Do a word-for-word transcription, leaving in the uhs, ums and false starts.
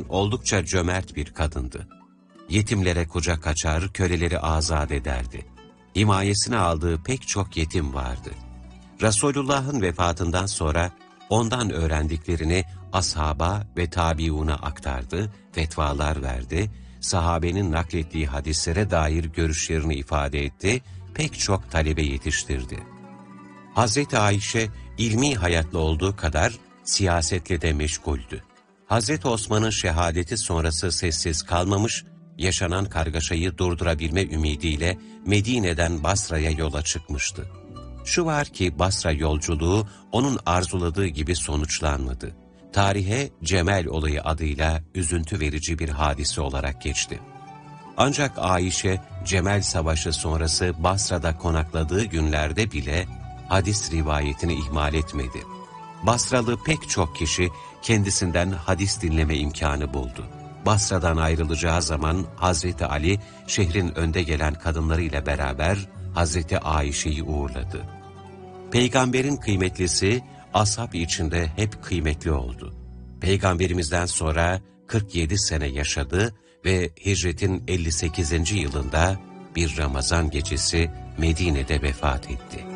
oldukça cömert bir kadındı. Yetimlere kucak açar, köleleri azat ederdi. Himayesine aldığı pek çok yetim vardı. Resulullah'ın vefatından sonra ondan öğrendiklerini ashaba ve tabiuna aktardı, fetvalar verdi, sahabenin naklettiği hadislere dair görüşlerini ifade etti, pek çok talebe yetiştirdi. Hazreti Ayşe ilmi hayatlı olduğu kadar siyasetle de meşguldü. Hazreti Osman'ın şehadeti sonrası sessiz kalmamış, yaşanan kargaşayı durdurabilme ümidiyle Medine'den Basra'ya yola çıkmıştı. Şu var ki Basra yolculuğu onun arzuladığı gibi sonuçlanmadı. Tarihe Cemel olayı adıyla üzüntü verici bir hadise olarak geçti. Ancak Ayşe, Cemel Savaşı sonrası Basra'da konakladığı günlerde bile hadis rivayetini ihmal etmedi. Basralı pek çok kişi kendisinden hadis dinleme imkanı buldu. Basra'dan ayrılacağı zaman Hazreti Ali, şehrin önde gelen kadınlarıyla beraber Hazreti Ayşe'yi uğurladı. Peygamberin kıymetlisi, ashab içinde hep kıymetli oldu. Peygamberimizden sonra kırk yedi sene yaşadı ve hicretin elli sekizinci yılında bir Ramazan gecesi Medine'de vefat etti.